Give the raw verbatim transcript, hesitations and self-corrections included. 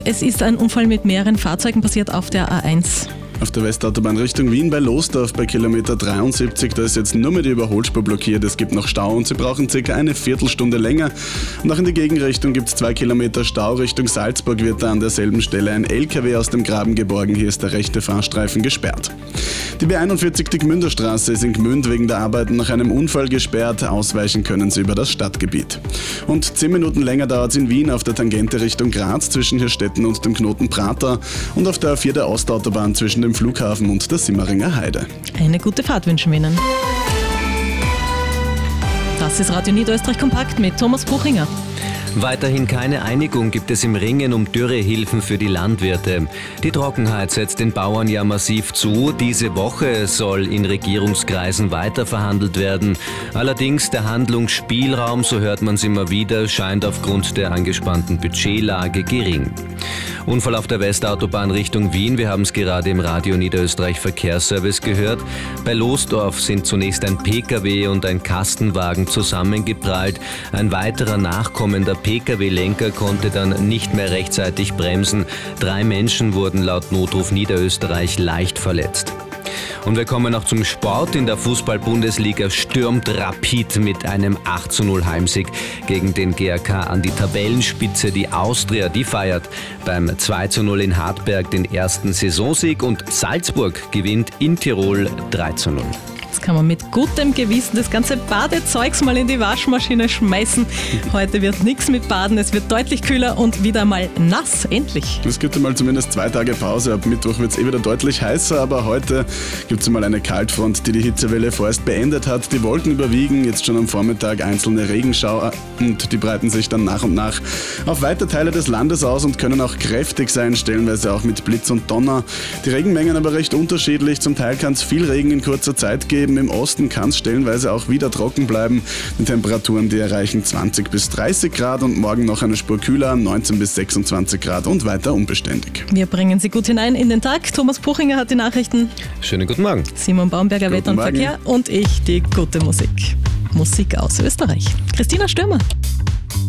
Es ist ein Unfall mit mehreren Fahrzeugen passiert auf der A eins. Auf der Westautobahn Richtung Wien bei Losdorf bei Kilometer dreiundsiebzig, da ist jetzt nur mehr die Überholspur blockiert. Es gibt noch Stau und Sie brauchen circa eine Viertelstunde länger. Und auch in die Gegenrichtung gibt es zwei Kilometer Stau. Richtung Salzburg wird da an derselben Stelle ein L K W aus dem Graben geborgen. Hier ist der rechte Fahrstreifen gesperrt. Die B einundvierzig, die Gmünderstraße, ist in Gmünd wegen der Arbeiten nach einem Unfall gesperrt. Ausweichen können Sie über das Stadtgebiet. Und zehn Minuten länger dauert es in Wien auf der Tangente Richtung Graz zwischen Hirstetten und dem Knoten Prater und auf der A vier der Ostautobahn zwischen dem Flughafen und der Simmeringer Heide. Eine gute Fahrt wünschen wir Ihnen. Das ist Radio Niederösterreich Kompakt mit Thomas Buchinger. Weiterhin keine Einigung gibt es im Ringen um Dürrehilfen für die Landwirte. Die Trockenheit setzt den Bauern ja massiv zu. Diese Woche soll in Regierungskreisen weiter verhandelt werden. Allerdings der Handlungsspielraum, so hört man es immer wieder, scheint aufgrund der angespannten Budgetlage gering. Unfall auf der Westautobahn Richtung Wien, wir haben es gerade im Radio Niederösterreich Verkehrsservice gehört. Bei Losdorf sind zunächst ein P K W und ein Kastenwagen zusammengeprallt. Ein weiterer nachkommender P K W-Lenker konnte dann nicht mehr rechtzeitig bremsen. Drei Menschen wurden laut Notruf Niederösterreich leicht verletzt. Und wir kommen noch zum Sport. In der Fußball-Bundesliga stürmt Rapid mit einem acht zu null Heimsieg gegen den G A K an die Tabellenspitze. Die Austria, die feiert beim zwei zu null in Hartberg den ersten Saisonsieg und Salzburg gewinnt in Tirol drei zu null. Jetzt kann man mit gutem Gewissen das ganze Badezeugs mal in die Waschmaschine schmeißen. Heute wird nichts mit Baden, es wird deutlich kühler und wieder mal nass, endlich. Es gibt einmal zumindest zwei Tage Pause, ab Mittwoch wird es eh wieder deutlich heißer, aber heute gibt es einmal eine Kaltfront, die die Hitzewelle vorerst beendet hat. Die Wolken überwiegen, jetzt schon am Vormittag einzelne Regenschauer und die breiten sich dann nach und nach auf weite Teile des Landes aus und können auch kräftig sein, stellenweise auch mit Blitz und Donner. Die Regenmengen aber recht unterschiedlich, zum Teil kann es viel Regen in kurzer Zeit geben. Im Osten kann es stellenweise auch wieder trocken bleiben. Die Temperaturen, die erreichen zwanzig bis dreißig Grad und morgen noch eine Spur kühler, neunzehn bis sechsundzwanzig Grad und weiter unbeständig. Wir bringen Sie gut hinein in den Tag. Thomas Buchinger hat die Nachrichten. Schönen guten Morgen. Simon Baumberger, Guten Wetter und Morgen. Verkehr und ich die gute Musik. Musik aus Österreich. Christina Stürmer.